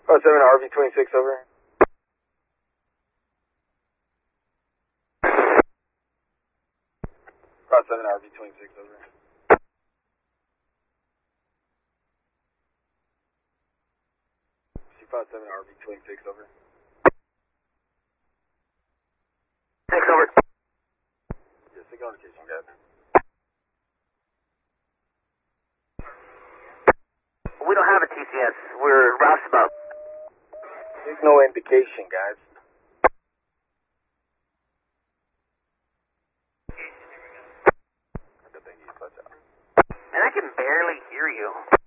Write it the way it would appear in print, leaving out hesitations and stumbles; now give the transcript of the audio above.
7 RV26 over. About 7 RV26 over. C57 RV26 over. 6 over. Yeah, signal indication, guys. We don't have a TCS. We're roustabout. Signal indication, guys. And I can barely hear you.